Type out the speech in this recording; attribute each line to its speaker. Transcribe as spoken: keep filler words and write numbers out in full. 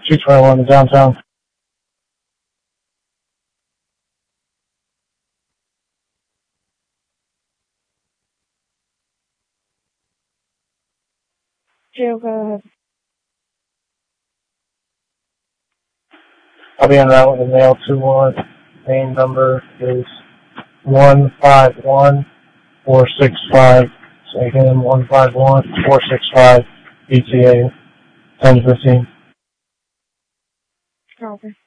Speaker 1: two twenty-one to downtown.
Speaker 2: Joe, go ahead.
Speaker 1: I'll be en route with a mail two one. Main number is one five one four six five. So again, one five one four six five, E T A ten fifteen.
Speaker 2: Copy.